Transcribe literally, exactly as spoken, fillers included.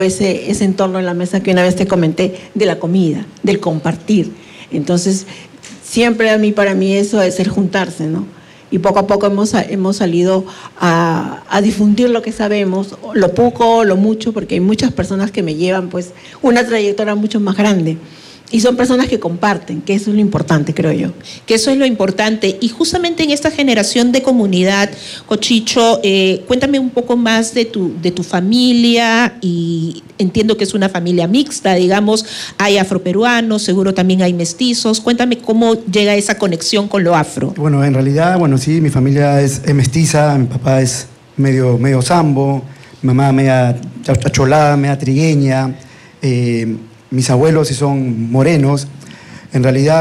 ese, ese entorno en la mesa que una vez te comenté de la comida, del compartir. Entonces, siempre a mí, para mí eso es el juntarse, ¿no? Y poco a poco hemos, hemos salido a, a difundir lo que sabemos, lo poco, lo mucho, porque hay muchas personas que me llevan pues una trayectoria mucho más grande. Y son personas que comparten, que eso es lo importante, creo yo. Que eso es lo importante. Y justamente en esta generación de comunidad, Cochicho, eh, cuéntame un poco más de tu, de tu familia, y entiendo que es una familia mixta, digamos, hay afroperuanos, seguro también hay mestizos. Cuéntame cómo llega esa conexión con lo afro. Bueno, en realidad, bueno, sí, mi familia es, es mestiza, mi papá es medio, medio sambo, mi mamá media acholada, media trigueña, eh, mis abuelos sí son morenos. En realidad